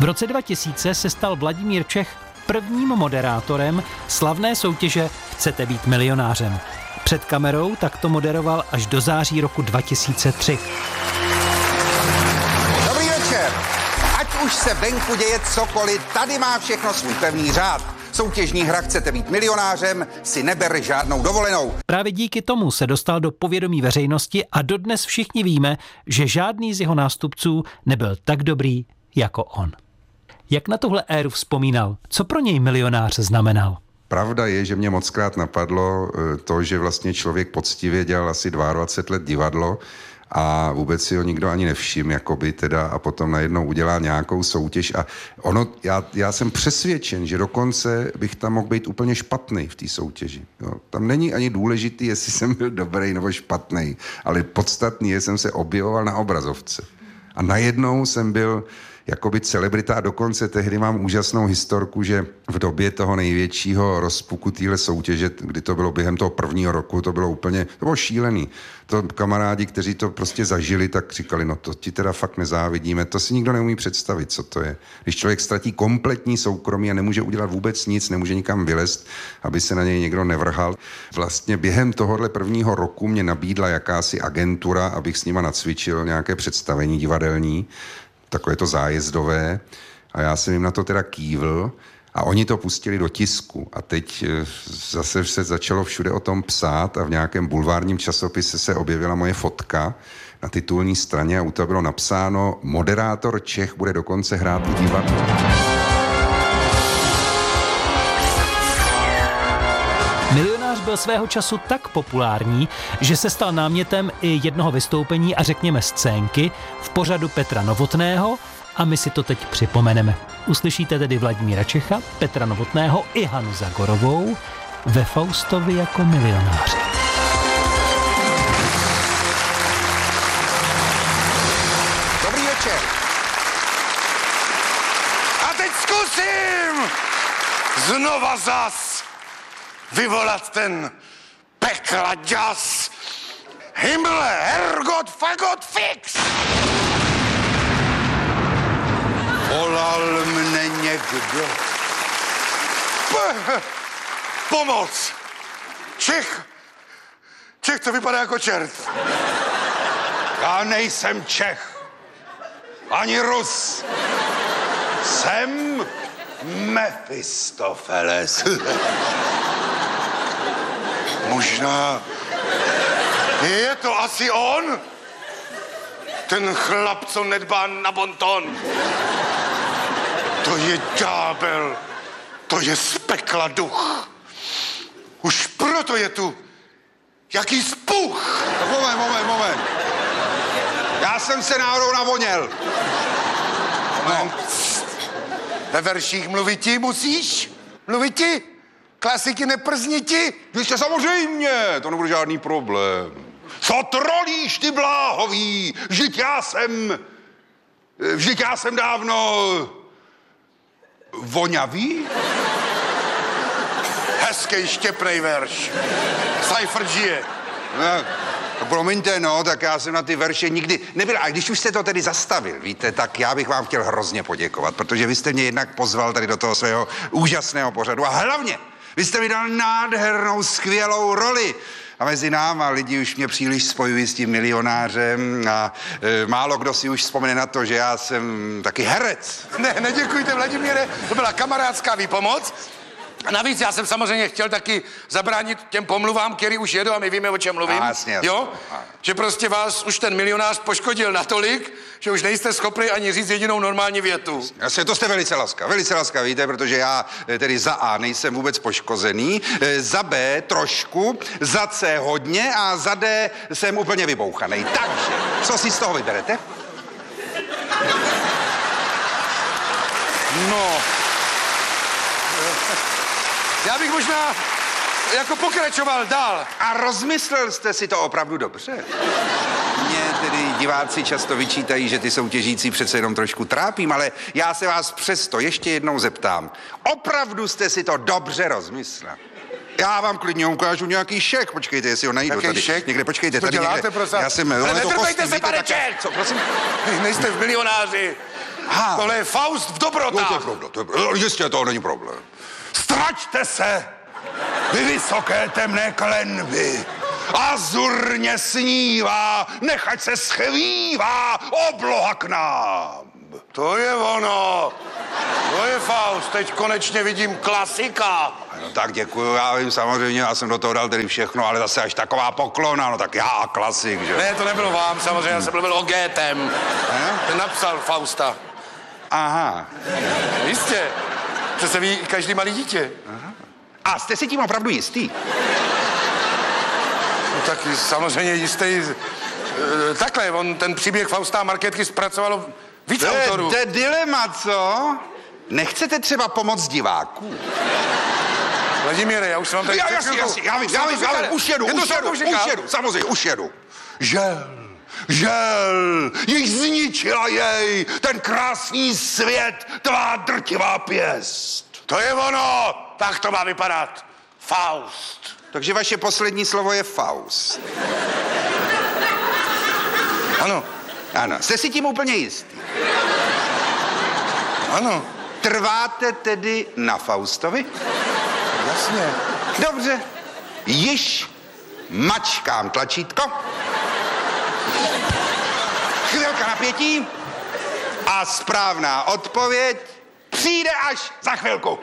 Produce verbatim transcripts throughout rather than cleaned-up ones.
V roce dva tisíce se stal Vladimír Čech prvním moderátorem slavné soutěže Chcete být milionářem. Před kamerou tak to moderoval až do září roku dva tisíce tři. Dobrý večer. Ať už se venku děje cokoliv, tady má všechno svůj pevný řád. Soutěžní hra Chcete být milionářem si neber žádnou dovolenou. Právě díky tomu se dostal do povědomí veřejnosti a dodnes všichni víme, že žádný z jeho nástupců nebyl tak dobrý jako on. Jak na tuhle éru vzpomínal? Co pro něj milionář znamenal? Pravda je, že mě mockrát napadlo to, že vlastně člověk poctivě dělal asi dvacet dva let divadlo a vůbec si ho nikdo ani nevšim, jakoby teda, a potom najednou udělá nějakou soutěž a ono, já, já jsem přesvědčen, že dokonce bych tam mohl být úplně špatný v té soutěži. Jo. Tam není ani důležitý, jestli jsem byl dobrý nebo špatný, ale podstatný je, jsem se objevoval na obrazovce. A najednou jsem byl jakoby celebrita a dokonce tehdy mám úžasnou historku, že v době toho největšího rozpuku téhle soutěže, kdy to bylo během toho prvního roku, to bylo úplně, to bylo šílený. To kamarádi, kteří to prostě zažili, tak říkali, no to ti teda fakt nezávidíme, to si nikdo neumí představit, co to je. Když člověk ztratí kompletní soukromí a nemůže udělat vůbec nic, nemůže nikam vylezt, aby se na něj někdo nevrhal. Vlastně během tohohle prvního roku mě nabídla jakási agentura, abych s nima nacvičil nějaké představení divadelní, takové to zájezdové, a já jsem jim na to teda kývl a oni to pustili do tisku a teď zase se začalo všude o tom psát a v nějakém bulvárním časopise se objevila moje fotka na titulní straně a u toho bylo napsáno: moderátor Čech bude dokonce hrát i divadlo. Milionář byl svého času tak populární, že se stal námětem i jednoho vystoupení a řekněme scénky v pořadu Petra Novotného a my si to teď připomeneme. Uslyšíte tedy Vladimíra Čecha, Petra Novotného i Hanu Zagorovou ve Faustovi jako milionáři. Dobrý večer. A teď zkusím znova zas vyvolat ten pekla ďas. Himmle, Herrgott, Fagott, fix! Volal mne někdo. P- Pomoc! Čech! Čech to vypadá jako čert. Já nejsem Čech. Ani Rus. Jsem Mefistofeles. Možná je to asi on? Ten chlap, co nedbá na bonton. To je ďábel. To je z pekla duch. Už proto je tu jaký spuch. Moment, moment, moment. Já jsem se náhodou navoněl. No. Ve verších mluviti musíš? Mluviti? Klasiky neprzněti? Ještě samozřejmě, to nebude žádný problém. Co trolíš, ty bláhový? Vždyť já jsem... Vždyť já jsem dávno... voňavý? Hezkej štěpnej verš. Seifert žije. No, promiňte, no, tak já jsem na ty verše nikdy nebyl. A když už jste to tedy zastavil, víte, tak já bych vám chtěl hrozně poděkovat, protože vy jste mě jednak pozval tady do toho svého úžasného pořadu a hlavně vy jste mi dal nádhernou, skvělou roli. A mezi náma lidi už mě příliš spojují s tím milionářem a e, málo kdo si už vzpomene na to, že já jsem taky herec. Ne, neděkujte, Vladimíre, to byla kamarádská výpomoc. A navíc já jsem samozřejmě chtěl taky zabránit těm pomluvám, který už jedou a my víme, o čem mluvím. A, jasně, jasně. Jo? Že prostě vás už ten milionář poškodil natolik, že už nejste schopni ani říct jedinou normální větu. Jasně, to jste velice laskav, velice laskav, víte, protože já tedy za A nejsem vůbec poškozený, za B trošku, za C hodně a za D jsem úplně vybouchanej. Takže, co si z toho vyberete? No. Já bych možná jako pokračoval dál. A rozmyslel jste si to opravdu dobře? Mě tedy diváci často vyčítají, že ty soutěžící přece jenom trošku trápím, ale já se vás přesto ještě jednou zeptám. Opravdu jste si to dobře rozmyslel? Já vám klidně ukážu nějaký šek. Počkejte, jestli ho najdu Jaký tady. šek? Někde, počkejte, To tady děláte, někde. prosím? Já jsem... Ale to nedrbejte kostým, se, víte, pane tak já- Čech! Co, prosím? Nejste v milionáři. Aha. Tohle je Faust v No, to je dobrotách. pravda, to je pravda. Jistě, to není problém. Stračte se, vy vysoké temné klenby. Azurně snívá, nechať se schvívá obloha k nám. To je ono. To je Faust. Teď konečně vidím klasika. No tak děkuju, já vím samozřejmě, já jsem do toho dal tedy všechno, ale zase až taková poklona, no tak já a klasik, že? Ne, to nebylo vám, samozřejmě, já jsem mluvil o Goethem. Ten napsal Fausta. Aha. Jistě. Přece ví každý malý dítě. A jste si tím opravdu jistý? No tak samozřejmě jistý. e, Takhle, on ten příběh Fausta a Markétky zpracovalo víc To je, autorů. to je dilema, co? Nechcete třeba pomoct diváků? Vladimíre, já už jsem vám tady... Já, před jasně, chvilkou- jasně, já vím, jsem já to vím, já říkal. vím, už jedu, Jednu už jedu, sekundu říkal. už jedu, samozřejmě, už jedu. Žel, žel, již zničila jej ten krásný svět, tvá drtivá pěst. To je ono, tak to má vypadat. Faust. Takže vaše poslední slovo je Faust. Ano, Ano, jste si tím úplně jistý. ano, Trváte tedy na Faustovi? jasně. Dobře, již mačkám tlačítko. Chvilka napětí a správná odpověď přijde až za chvilku.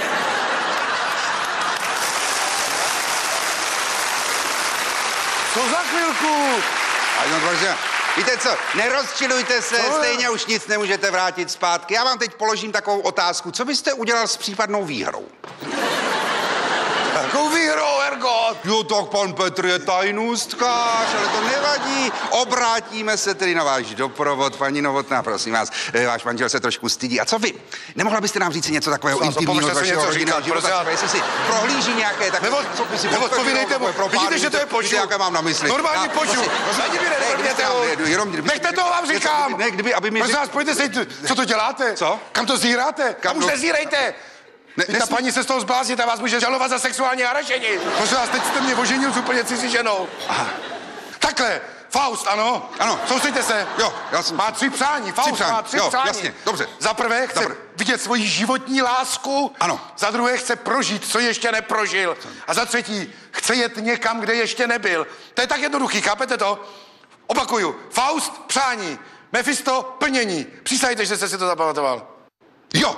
Co za chvilku? A no, protože, víte co, nerozčilujte se, Co je? stejně už nic nemůžete vrátit zpátky. Já vám teď položím takovou otázku. Co byste udělal s případnou výhrou? Jakou výhrou, Ergot? Jo, tak pan Petr je tajnůstkář, ale to nevadí. Obrátíme se tedy na váš doprovod, paní Novotná, prosím vás. Eh, Váš manžel se trošku stydí. A co vy? Nemohla byste nám říct něco takového Co, intimního z opomeňte si vašeho něco rodinného říkat, života? prosím vás. Třeba jestli si prohlíží nějaké takové Nebo, časopisy, nebo podstatě, povídejte mu, pro pár vidíte, lidí, že to je víte, poču. jaké mám na mysli. Normální Já- poču. prosím, Vladimíre, ne, kdybyste neblbněte nám- ho. ne, jenom kdyby- Nechte toho, vám něco, říkám. kdyby- Ne, kdyby, aby mi... Prosím vás, pojďte se, co to děláte? Co? Kam to zíráte? Kam už do- nezírejte. Ne, Ne, ta nesmí- paní se z toho zblázní, ta vás může žalovat za sexuální harašení. Prosím vás, teď jste mě oženil s úplně cizí ženou. Aha. Takhle, Faust, ano? Ano. Soustřeďte se. Jo, já jsem- Má tři přání, Faust přání, má tři jo, přání. jasně, dobře. Za prvé chce Dobře. vidět svoji životní lásku. Ano. Za druhé chce prožít, co ještě neprožil. A za třetí chce jet někam, kde ještě nebyl. To je tak jednoduchý, chápete to? Opakuju, Faust, přání, Mephisto, plnění. Přísahejte, že jste si to zapamatoval. Jo.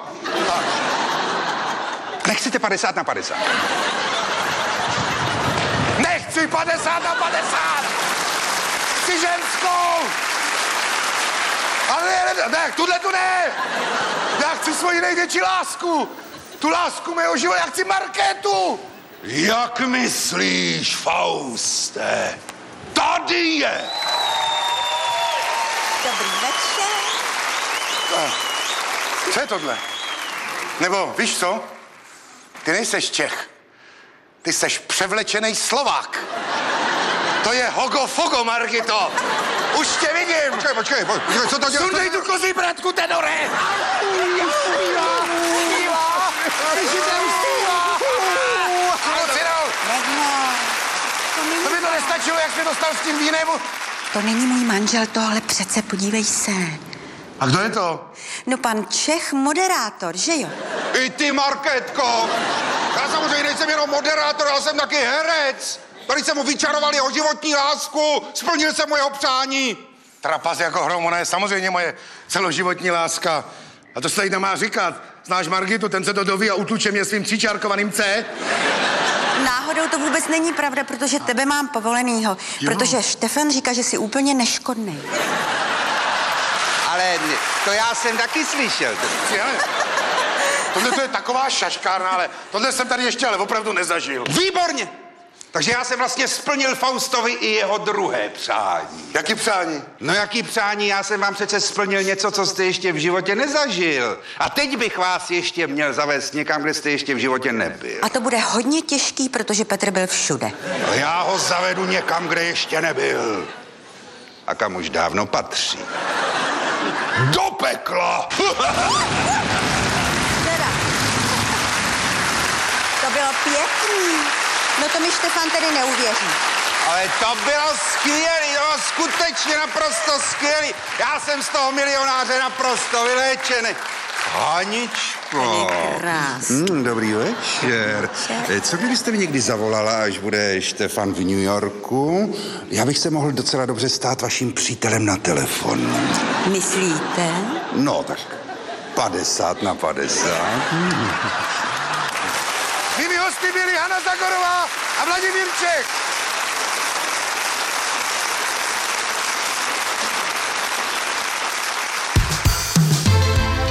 Nechcete padesát na padesát. Nechci padesát na padesát! Chci ženskou! Ale ne, ne, ne, tuhle tu ne! Já chci svoji největší lásku! Tu lásku mého života, já chci Markétu! Jak myslíš, Fauste? Tady je! Dobrý večer. Co je tohle? Nebo víš co? Ty nejseš Čech. Ty seš převlečený Slovák. To je Hogo Fogo, Margito. Už tě vidím. Počkej, počkej, počkej, co to dělá? Sundej tu kozí bratku, tenore. Zpívá, zpívá. Slyšíte, už zpívá. Ano, Cyril, Regno, to není, to by to nestačilo, jak jsi dostal s tím vínem. to není můj manžel, tohle přece, podívej se. A kdo je to? No pan Čech, moderátor, že jo? I ty, Markétko! Já samozřejmě nejsem jenom moderátor, já jsem taky herec. Tady jsem mu vyčaroval jeho životní lásku, splnil jsem mu jeho přání. Trapas jako hrom, ona je samozřejmě moje celoživotní láska. A to se tady nemá říkat. Znáš Margitu, ten se to doví a utluče mě svým tříčárkovaným C. Náhodou to vůbec není pravda, protože tebe mám povolenýho. Jo. Protože Štefan říká, že jsi úplně neškodný. Ale to já jsem taky slyšel. Tohle to je taková šaškárna, ale tohle jsem tady ještě ale opravdu nezažil. Výborně! Takže já jsem vlastně splnil Faustovi i jeho druhé přání. Jaký přání? No jaký přání? Já jsem vám přece splnil něco, co jste ještě v životě nezažil. A teď bych vás ještě měl zavést někam, kde jste ještě v životě nebyl. A to bude hodně těžký, protože Petr byl všude. Ale já ho zavedu někam, kde ještě nebyl. A kam už dávno patří. Do pekla! Teda. To bylo pěkný. No to mi Štefan tedy neuvěří. Ale to bylo skvělý, to bylo skutečně naprosto skvělý. Já jsem z toho milionáře naprosto vyléčený. Haničko. Krásný. Mm, dobrý večer. Eh, Co kdybyste mi někdy zavolala, až bude Štefan v New Yorku? Já bych se mohl docela dobře stát vaším přítelem na telefonu. Myslíte? No tak padesát na padesát. Mými hosty byli Hana Zagorová a Vladimír Čech.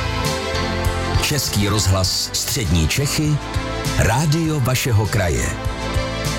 Český rozhlas Střední Čechy, rádio vašeho kraje.